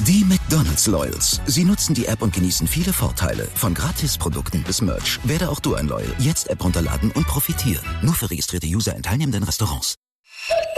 Die McDonald's Loyals. Sie nutzen die App und genießen viele Vorteile. Von Gratisprodukten bis Merch. Werde auch du ein Loyal. Jetzt App runterladen und profitieren. Nur für registrierte User in teilnehmenden Restaurants.